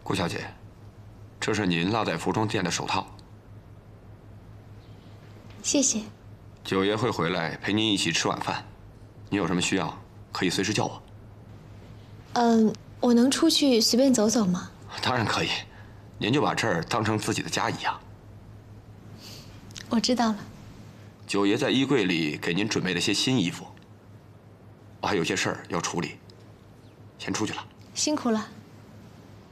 顾小姐，这是您落在服装店的手套。 谢谢。 九爷会回来陪您一起吃晚饭，您有什么需要可以随时叫我。 我能出去随便走走吗？ 当然可以，您就把这儿当成自己的家一样。 我知道了。 九爷在衣柜里给您准备了些新衣服，我还有些事儿要处理，先出去了。 辛苦了。